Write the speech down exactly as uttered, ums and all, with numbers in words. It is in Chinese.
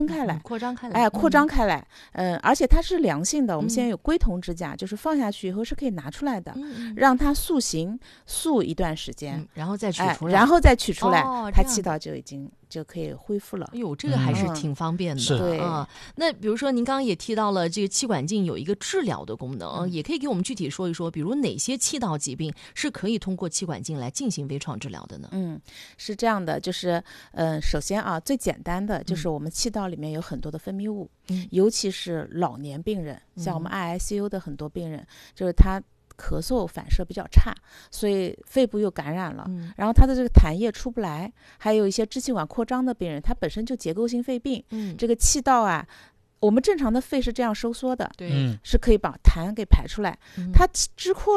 开来， 嗯、扩张开来， 哎，扩张开来， 嗯、 呃，而且它是良性的。我们现在有龟童支架，嗯、就是放下去以后是可以拿出来的， 嗯、 让它塑形塑一段时间， 嗯、然后再取出来， 哎，然后再取出来， 哦、 它气道就已经就可以恢复了。 哎呦，这个还是挺方便的、 嗯、 对啊。那比如说您刚刚也提到了这个气管镜有一个治疗的功能、 嗯， 也可以给我们具体说一说，比如哪些气道疾病是可以通过气管镜来进行微创治疗的呢？ 嗯，是这样的，就是嗯、呃，首先啊，最简单的就是我们气道里面有很多的分泌物， 嗯、 尤其是老年病人，像我们 I I C U 的很多病人， 嗯、 就是他咳嗽反射比较差，所以肺部又感染了、 嗯、 然后他的这个痰液出不来，还有一些支气管扩张的病人，他本身就结构性肺病， 嗯， 这个气道啊，我们正常的肺是这样收缩的， 对， 是可以把痰给排出来， 嗯、 它支扩